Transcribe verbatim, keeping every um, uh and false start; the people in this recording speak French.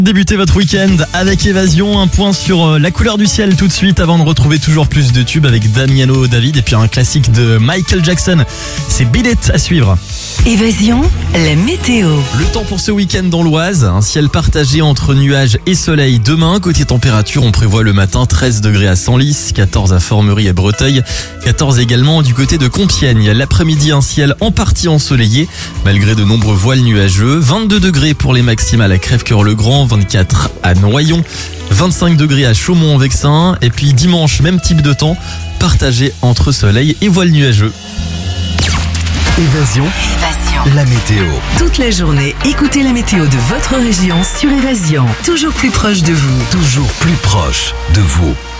Débutez votre week-end avec Évasion, un point sur la couleur du ciel tout de suite avant de retrouver toujours plus de tubes avec Damiano David et puis un classique de Michael Jackson, c'est Beat It à suivre. Évasion, la météo. Le temps pour ce week-end dans l'Oise, un ciel partagé entre nuages et soleil demain. Côté température, on prévoit le matin treize degrés à Senlis, quatorze à Formerie et Breteuil, quatorze également du côté de Compiègne. L'après-midi, un ciel en partie ensoleillé, malgré de nombreux voiles nuageux. vingt-deux degrés pour les maximales à Crèvecœur-le-Grand, vingt-quatre à Noyon, vingt-cinq degrés à Chaumont-en-Vexin. Et puis dimanche, même type de temps, partagé entre soleil et voiles nuageux. Évasion, Évasion. la météo. Toute la journée, écoutez la météo de votre région sur Évasion. Toujours plus proche de vous. Toujours plus proche de vous.